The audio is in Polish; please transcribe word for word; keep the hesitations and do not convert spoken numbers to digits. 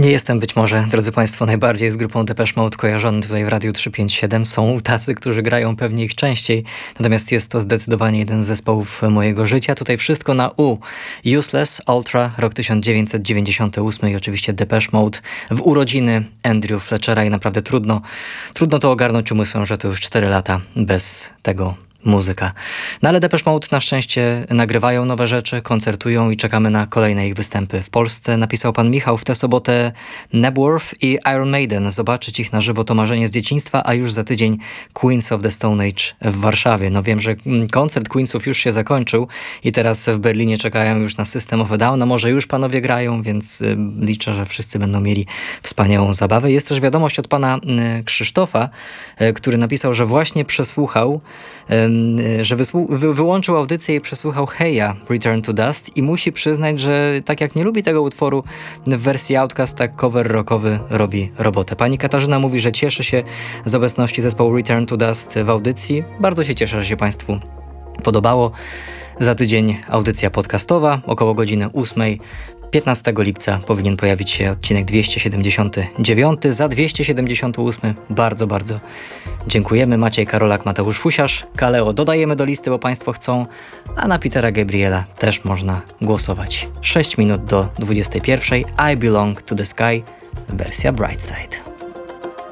Nie jestem być może, drodzy Państwo, najbardziej z grupą Depeche Mode kojarzony tutaj w Radiu trzysta pięćdziesiąt siedem. Są tacy, którzy grają pewnie ich częściej, natomiast jest to zdecydowanie jeden z zespołów mojego życia. Tutaj wszystko na U. Useless, Ultra, rok tysiąc dziewięćset dziewięćdziesiąty ósmy i oczywiście Depeche Mode w urodziny Andrew Fletchera i naprawdę trudno, trudno to ogarnąć umysłem, że to już cztery lata bez tego muzyka. No ale Depeche Mode na szczęście nagrywają nowe rzeczy, koncertują i czekamy na kolejne ich występy w Polsce. Napisał pan Michał w tę sobotę Knebworth i Iron Maiden. Zobaczyć ich na żywo to marzenie z dzieciństwa, a już za tydzień Queens of the Stone Age w Warszawie. No wiem, że koncert Queensów już się zakończył i teraz w Berlinie czekają już na System of a Down. No może już panowie grają, więc y, liczę, że wszyscy będą mieli wspaniałą zabawę. Jest też wiadomość od pana y, Krzysztofa, y, który napisał, że właśnie przesłuchał y, że wysłu- wy- wyłączył audycję i przesłuchał Heya Return to Dust i musi przyznać, że tak jak nie lubi tego utworu w wersji Outcast, tak cover rockowy robi robotę. Pani Katarzyna mówi, że cieszy się z obecności zespołu Return to Dust w audycji. Bardzo się cieszę, że się Państwu podobało. Za tydzień audycja podcastowa, około godziny ósmej. piętnastego lipca powinien pojawić się odcinek dwieście siedemdziesiąty dziewiąty. Za dwieście siedemdziesiąty ósmy bardzo, bardzo dziękujemy. Maciej Karolak, Mateusz Fusiarz, Kaleo dodajemy do listy, bo Państwo chcą, a na Petera Gabriela też można głosować. sześć minut do dwudziestej pierwszej. I Belong to the Sky, wersja Brightside.